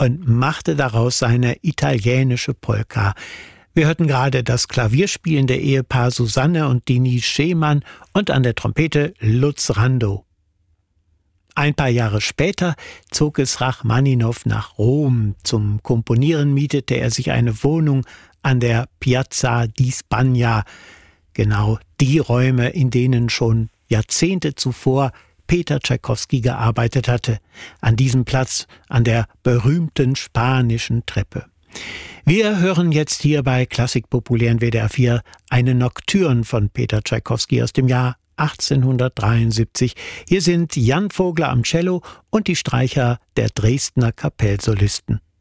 und machte daraus seine italienische Polka. Wir hörten gerade das klavierspielende Ehepaar Susanne und Denise Schemann und an der Trompete Lutz Randow. Ein paar Jahre später zog es Rachmaninow nach Rom. Zum Komponieren mietete er sich eine Wohnung an der Piazza di Spagna, genau die Räume, in denen schon Jahrzehnte zuvor Peter Tschaikowski gearbeitet hatte, an diesem Platz an der berühmten Spanischen Treppe. Wir hören jetzt hier bei Klassik populär in WDR 4 eine Nocturne von Peter Tschaikowski aus dem Jahr 1873. Hier sind Jan Vogler am Cello und die Streicher der Dresdner Kapellsolisten.